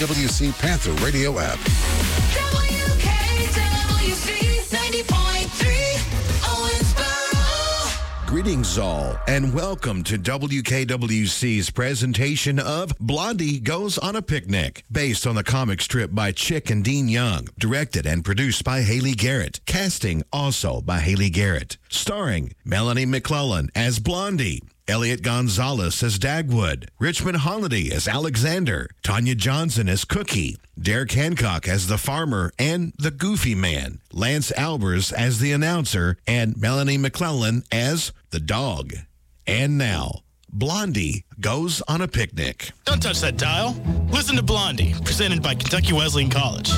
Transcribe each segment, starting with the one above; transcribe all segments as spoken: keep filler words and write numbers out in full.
W C Panther Radio app. W K W C ninety point three Owensboro. Greetings all, and welcome to W K W C's presentation of Blondie Goes on a Picnic, based on the comic strip by Chick and Dean Young, directed and produced by Haley Garrett, casting also by Haley Garrett, starring Melanie McClellan as Blondie, Elliot Gonzalez as Dagwood, Richmond Holiday as Alexander, Tanya Johnson as Cookie, Derek Hancock as the farmer and the Goofy Man, Lance Albers as the announcer, and Melanie McClellan as the dog. And now, Blondie Goes on a Picnic. Don't touch that dial. Listen to Blondie, presented by Kentucky Wesleyan College.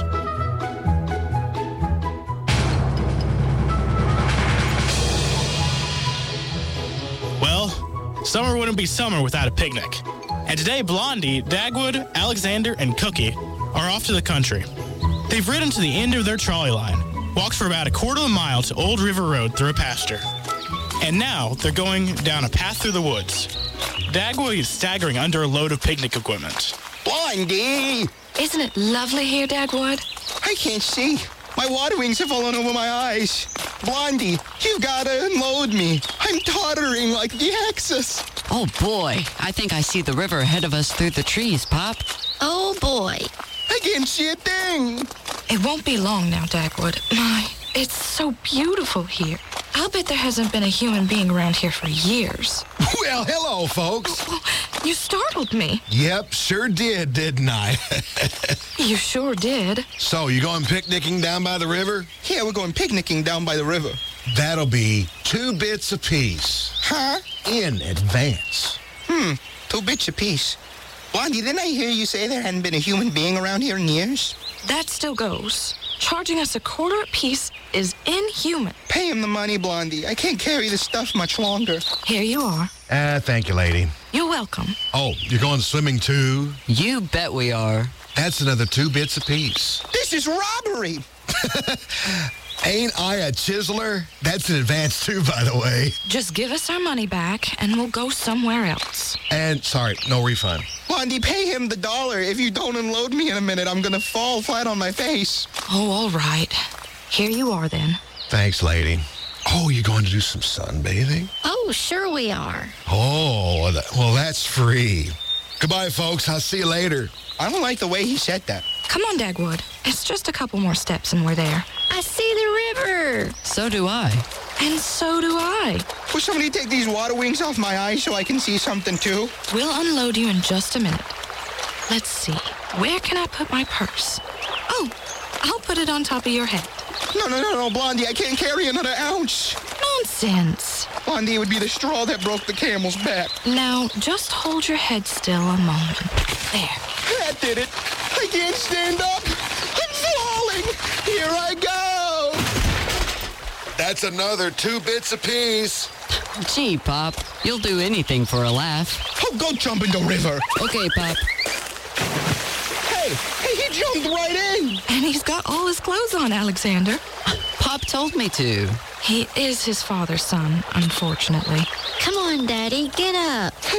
Well, summer wouldn't be summer without a picnic. And today, Blondie, Dagwood, Alexander, and Cookie are off to the country. They've ridden to the end of their trolley line, walked for about a quarter of a mile to Old River Road through a pasture. And now they're going down a path through the woods. Dagwood is staggering under a load of picnic equipment. Blondie! Isn't it lovely here, Dagwood? I can't see. My water wings have fallen over my eyes. Blondie, you gotta unload me. I'm tottering like the Axis. Oh, boy. I think I see the river ahead of us through the trees, Pop. Oh, boy. I can't see a thing. It won't be long now, Dagwood. My, it's so beautiful here. I'll bet there hasn't been a human being around here for years. Well, hello, folks. Oh, you startled me. Yep, sure did, didn't I? You sure did. So, you going picnicking down by the river? Yeah, we're going picnicking down by the river. That'll be two bits apiece. Huh? In advance. Hmm, two bits apiece. Blondie, didn't I hear you say there hadn't been a human being around here in years? That still goes. Charging us a quarter apiece is inhuman. Pay him the money, Blondie. I can't carry this stuff much longer. Here you are. Ah, uh, thank you, lady. You're welcome. Oh, you're going swimming too? You bet we are. That's another two bits apiece. This is robbery. Ain't I a chiseler? That's in advance too, by the way. Just give us our money back and we'll go somewhere else. And, sorry, no refund. Blondie, pay him the dollar. If you don't unload me in a minute, I'm gonna fall flat on my face. Oh, all right. Here you are then. Thanks, lady. Oh, you're going to do some sunbathing? Oh, sure we are. Oh, well, that's free. Goodbye, folks. I'll see you later. I don't like the way he said that. Come on, Dagwood. It's just a couple more steps and we're there. I see the river. So do I. And so do I. Will somebody take these water wings off my eyes so I can see something too? We'll unload you in just a minute. Let's see. Where can I put my purse? Oh, I'll put it on top of your head. No, no, no, no, Blondie. I can't carry another ounce. Nonsense. Blondie, it would be the straw that broke the camel's back. Now, just hold your head still a moment. There. That did it. I can't stand up. I'm falling. Here I go. That's another two bits apiece. Gee, Pop, you'll do anything for a laugh. Oh, go jump in the river. Okay, Pop. Hey, hey, he jumped right in. And he's got all his clothes on, Alexander. Pop told me to. He is his father's son, unfortunately. Come on, Daddy, get up.